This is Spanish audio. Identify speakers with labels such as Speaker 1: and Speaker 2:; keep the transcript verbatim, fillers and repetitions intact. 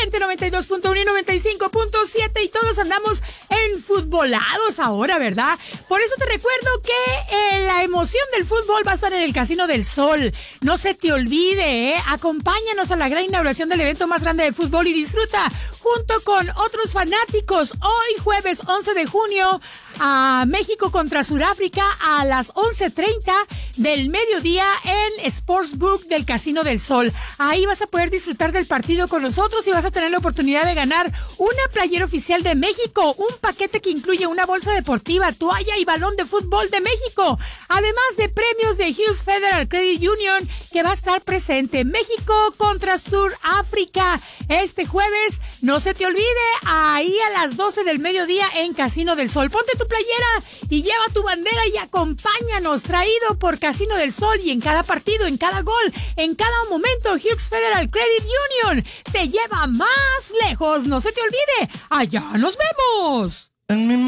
Speaker 1: Oriente noventa y dos punto uno y noventa y cinco punto siete, y todos andamos enfutbolados ahora, ¿verdad? Por eso te recuerdo que eh, la emoción del fútbol va a estar en el Casino del Sol. No se te olvide, ¿eh? Acompáñanos a la gran inauguración del evento más grande de fútbol y disfruta junto con otros fanáticos hoy jueves once de junio a México contra Sudáfrica a las once treinta del mediodía en Sportsbook del Casino del Sol. Ahí vas a poder disfrutar del partido con nosotros y vas a tener la oportunidad de ganar una playera oficial de México, un paquete que incluye una bolsa deportiva, toalla y balón de fútbol de México, además de premios de Hughes Federal Credit Union que va a estar presente. México contra Sudáfrica este jueves, no se te olvide, ahí a las doce del mediodía en Casino del Sol. Ponte tu playera y lleva tu bandera y acompáñanos, traído por Casino del Sol, y en cada partido, en cada gol, en cada momento, Hughes Federal Credit Union te lleva más lejos. No se te olvide, allá nos vemos.
Speaker 2: En mi